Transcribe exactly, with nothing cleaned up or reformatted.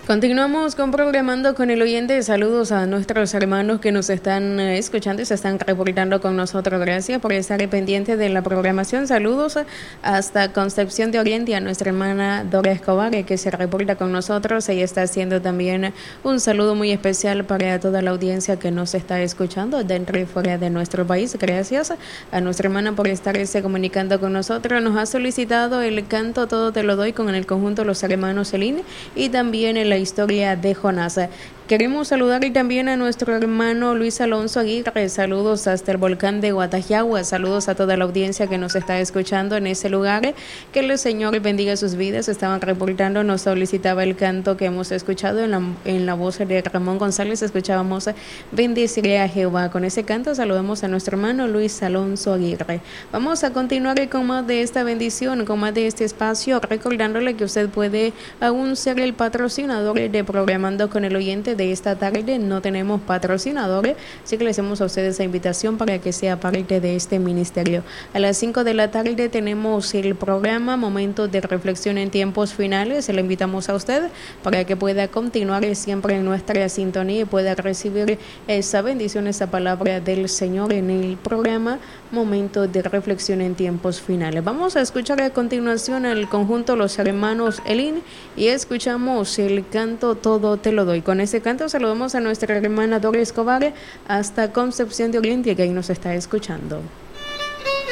Continuamos con Programando con el Oyente. Saludos a nuestros hermanos que nos están eh, escuchando y se están reportando con nosotros. Gracias por estar pendientes de la programación. Saludos hasta Concepción de Oriente y a nuestra hermana Dora Escobar, eh, que se reporta con nosotros. Ella está haciendo también un saludo muy especial para toda la audiencia que nos está escuchando dentro y fuera de nuestro país. Gracias a nuestra hermana por estarse comunicando con nosotros. Nos ha solicitado el canto Todo Te Lo Doy con el conjunto Los Hermanos Celín y también el la historia de Jonás. Queremos saludar también a nuestro hermano Luis Alonso Aguirre. Saludos hasta el volcán de Guatajagua. Saludos a toda la audiencia que nos está escuchando en ese lugar. Que el Señor bendiga sus vidas. Estaban reportando, nos solicitaba el canto que hemos escuchado en la, en la voz de Ramón González. Escuchábamos Bendeciré a Jehová. Con ese canto saludamos a nuestro hermano Luis Alonso Aguirre. Vamos a continuar con más de esta bendición, con más de este espacio, recordándole que usted puede aún ser el patrocinador de Programando con el Oyente de esta tarde. No tenemos patrocinadores, así que le hacemos a ustedes esa invitación para que sea parte de este ministerio. A las cinco de la tarde tenemos el programa Momentos de Reflexión en Tiempos Finales. Le invitamos a usted para que pueda continuar siempre en nuestra sintonía y pueda recibir esa bendición, esa palabra del Señor en el programa Momentos de Reflexión en Tiempos Finales. Vamos a escuchar a continuación al conjunto Los Hermanos Elín y escuchamos el canto Todo Te Lo Doy. Con ese canto saludamos a nuestra hermana Dora Escobar hasta Concepción de Oriente, que ahí nos está escuchando.